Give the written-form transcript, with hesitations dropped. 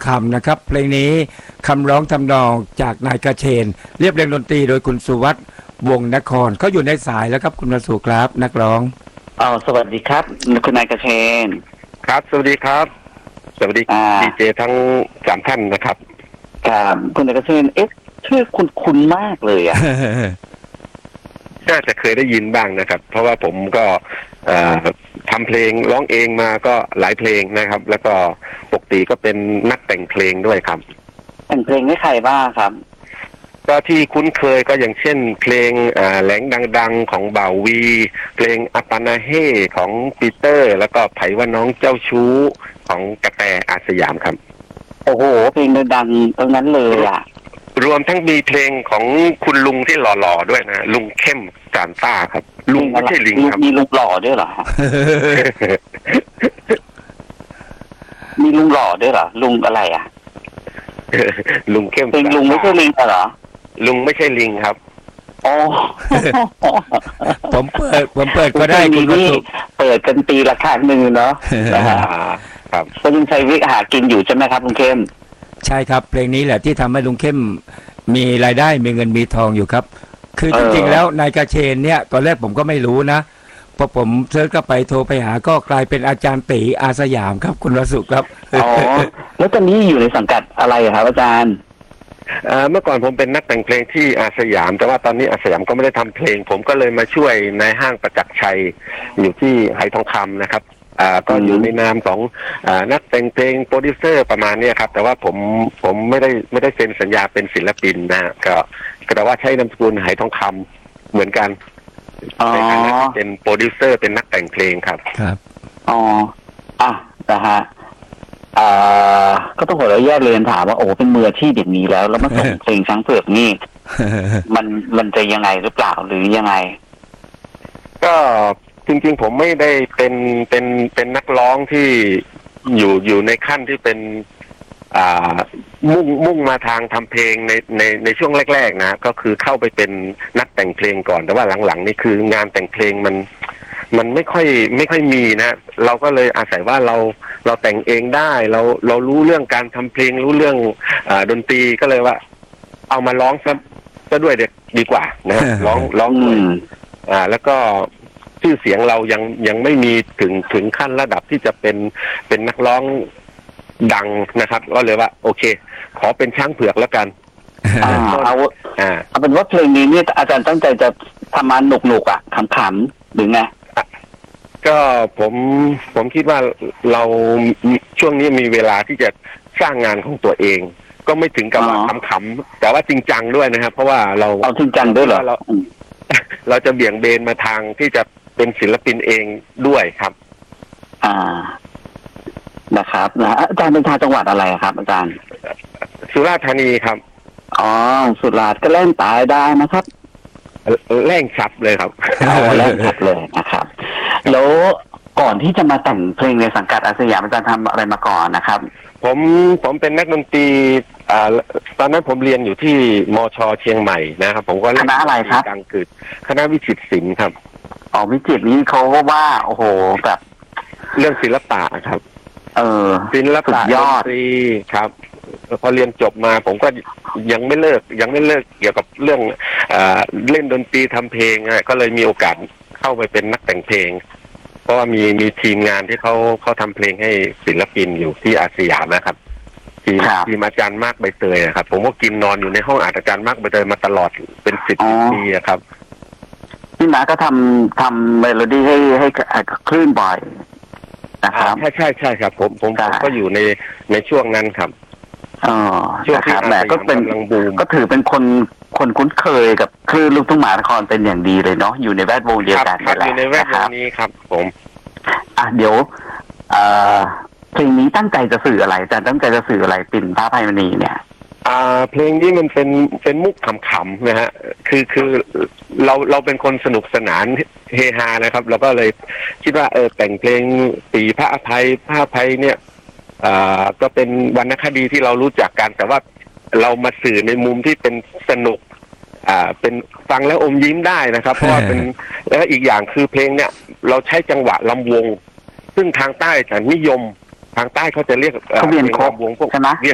คำนะครับเพลงนี้คำร้องทำนองจากนายกระเชนเรียบเรียงดนตรีโดยคุณสุวัฒน์วงศ์นครเขาอยู่ในสายแล้วครับคุณวสุครับนักร้องสวัสดีครับคุณนายกระเชนครับสวัสดีครับสวัสดีดีเจทั้ง3ท่านนะครับครับคุณนายกระเชนชื่อคุ้นมากเลยอ่ะน่าจะเคยได้ยินบ้างนะครับเพราะว่าผมก็ทำเพลงร้องเองมาก็หลายเพลงนะครับแล้วก็ปกติก็เป็นนักแต่งเพลงด้วยครับแต่งเพลงให้ใครบ้างครับก็ที่คุ้นเคยก็อย่างเช่นเพลงแหลงดังๆของบ่าววีเพลงอัปปนาเฮของปีเตอร์แล้วก็ไผว่าน้องเจ้าชู้ของกระแตอาสยามครับโอ้โหเพลงดังตรงนั้นเลยอ่ะรวมทั้งมีเพลงของคุณลุงที่หล่อๆด้วยนะลุงเข้มจานต้าครับลุงไม่ใช่ลิงครับมีลุงหล่อด้วยเหรอ มีลุงหล่อด้วยเหรอลุงอะไรอ่ะลุงเข้มเป็นลุงไม่ใช่ลิงเหรอลุงไม่ใช่ลิงครับอ๋อผมเปิดก็ได้คุณวสุเปิดกันปีละครั้งหนึ่งเนาะครับก็ยังใช้วิหากินอยู่ใช่ไหมครับลุงเข้มใช่ครับเพลงนี้แหละที่ทำให้ลุงเข้มมีรายได้มีเงินมีทองอยู่ครับคือจริงๆแล้วนายกระเชนเนี่ยตอนแรกผมก็ไม่รู้นะพอผมเซิร์ชก็ไปโทรไปหาก็กลายเป็นอาจารย์ตีอาสยามครับคุณวสุครับอ๋อแล้วตอนนี้อยู่ในสังกัดอะไรครับอาจารย์เมื่อก่อนผมเป็นนักแต่งเพลงที่อาสยามแต่ว่าตอนนี้อาสยามก็ไม่ได้ทำเพลงผมก็เลยมาช่วยในห้างประจักษ์ชัยอยู่ที่ไหทองคำนะครับก็อยู่ในนามของนักแต่งเพลงโปรดิวเซอร์ประมาณนี้ครับแต่ว่าผมไม่ได้เซ็นสัญญาเป็นศิลปินนะก็แต่ว่าใช้นามสกุลไหทองคำเหมือนกันในฐานะเป็นโปรดิวเซอร์เป็นนักแต่งเพลงครับครับนะฮะก็ต้องขออนุญาตเรียนถามว่าโอ้เป็นมืออาชีพอย่างนี้แล้วมาส่งเพลงช้างเผือกนี่ มันจะยังไงหรือเปล่าหรือยังไงก็จริงๆผมไม่ได้เป็นนักร้องที่อยู่ในขั้นที่เป็นมุ่งมาทางทำเพลงในช่วงแรกๆนะก็คือเข้าไปเป็นนักแต่งเพลงก่อนแต่ว่าหลังๆนี่คืองานแต่งเพลงมันไม่ค่อยมีนะเราก็เลยอาศัยว่าเราแต่งเองได้เรารู้เรื่องการทำเพลงรู้เรื่องดนตรีก็เลยว่าเอามาร้องซะด้วยดีกว่านะร้องด้วยแล้วก็ชื่อเสียงเรายังไม่มีถึงขั้นระดับที่จะเป็นนักร้องดังนะครับก็เลยว่าโอเคขอเป็นช้างเผือกแล้วกันเอาเป็นว่าเพลงนี้เนี่ยอาจารย์ตั้งใจจะทำมาหนุกๆขำๆหรือไงก็ผมคิดว่าเราช่วงนี้มีเวลาที่จะสร้างงานของตัวเองก็ไม่ถึงกับว่าขำๆแต่ว่าจริงจังด้วยนะครับเพราะว่าเราจริงจังด้วยเหรอเราจะเบี่ยงเบนมาทางที่จะเป็นศิลปินเองด้วยครับนะครับอาจารย์เป็นชาวจังหวัดอะไรครับอาจารย์สุราษฎร์ธานีครับสุราษฎร์ก็เล่นตายได้นะครับแร่งฉับเลยครับแร่งฉับเลยนะครับแล้วก่อนที่จะมาแต่งเพลงในสังกัดอาสยามอาจารย์ทำอะไรมาก่อนนะครับผมเป็นนักดนตรีตอนนั้นผมเรียนอยู่ที่มช.เชียงใหม่นะครับผมก็คณะอะไรครับดังเกิดคณะวิจิตรศิลป์ครับวิจิตรนี้เขาว่าโอ้โหแบบเรื่องศิลปะครับศิลปะดนตรีครับพอเรียนจบมาผมก็ยังไม่เลิกเกี่ยวกับเรื่องเล่นดนตรีทำเพลงก็เลยมีโอกาสเข้าไปเป็นนักแต่งเพลงเพราะว่ามีทีมงานที่เขาทำเพลงให้ศิลปินอยู่ที่อาสยามนะครับทีมอาจารย์มากใบเตยครับผมก็กินนอนอยู่ในห้องอาจารย์มากใบเตยมาตลอดเป็น10 ปีครับพี่นาก็ทำเมโลดี้ให้คลื่นบ่อยนะครับใช่ครับผมก็อยู่ในช่วงนั้นครับช่วงที่แต่ก็เป็นก็ถือเป็นคนคุ้นเคยกับคลื่นลูกทุ่งมหานครเป็นอย่างดีเลยเนาะอยู่ในแวดวงเดียวกันนี่แหละอยู่ในแวดวงนี้ครับผมเดี๋ยวเพลงนี้ตั้งใจจะสื่ออะไรอาจารย์ตั้งใจจะสื่ออะไรปิ่นพระอภัยมณีเนี่ยเพลงนี้มันเป็นมุกขำๆนะฮะคือเราเป็นคนสนุกสนานเฮฮานะครับเราก็เลยคิดว่าแต่งเพลงปีพระอภัยเนี่ยก็เป็นวรรณคดีที่เรารู้จักกันแต่ว่าเรามาสื่อในมุมที่เป็นสนุกเป็นฟังแล้วอมยิ้มได้นะครับเพราะว่าเป็นแล้วอีกอย่างคือเพลงเนี่ยเราใช้จังหวะลำวงซึ่งทางใต้จะนิยมทางใต้เขาจะเรียกเวียนโคกลำวงพวก